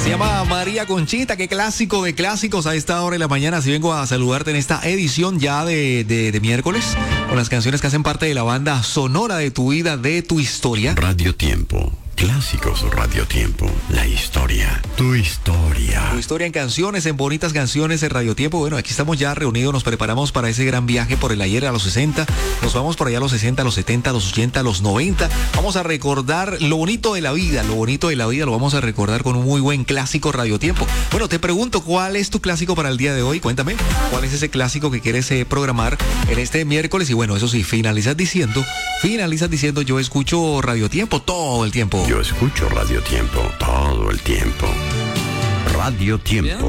Se llama María Conchita, qué clásico de clásicos a esta hora de la mañana. Así vengo a saludarte en esta edición ya de miércoles, con las canciones que hacen parte de la banda sonora de tu vida, de tu historia. Radio Tiempo. Clásicos Radio Tiempo. La historia. Tu historia. Tu historia en canciones, en bonitas canciones en Radio Tiempo. Bueno, aquí estamos ya reunidos, nos preparamos para ese gran viaje por el ayer a los 60. Nos vamos por allá a los 60, a los 70, a los 80, a los 90. Vamos a recordar lo bonito de la vida. Lo bonito de la vida lo vamos a recordar con un muy buen clásico Radio Tiempo. Bueno, te pregunto, ¿cuál es tu clásico para el día de hoy? Cuéntame, ¿cuál es ese clásico que quieres programar en este miércoles? Y bueno, eso sí, finalizas diciendo, yo escucho Radio Tiempo todo el tiempo. Yo escucho Radio Tiempo todo el tiempo. Radio Tiempo.